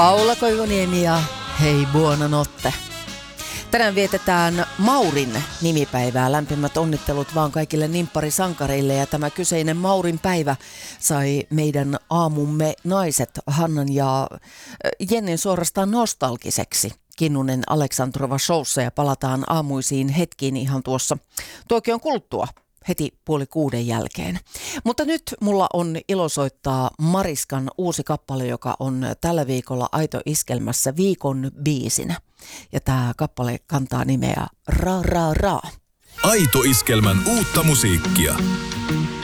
Paula Koivuniemi ja hei buonanotte. Tänään vietetään Maurin nimipäivää. Lämpimät onnittelut vaan kaikille nimpparisankareille, ja tämä kyseinen Maurin päivä sai meidän aamumme naiset Hannan ja Jennin suorastaan nostalgiseksi. Kinnunen Aleksandrova showssa, ja palataan aamuisiin hetkiin ihan tuossa tuokion kuluttua heti 5:30 jälkeen. Mutta nyt mulla on ilo soittaa Mariskan uusi kappale, joka on tällä viikolla Aito-iskelmässä viikon biisinä. Ja tämä kappale kantaa nimeä Ra Ra Ra. Aito-iskelmän uutta musiikkia.